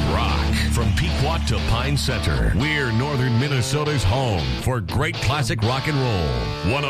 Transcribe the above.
rock. From Pequot to Pine Center, we're northern Minnesota's home for great classic rock and roll.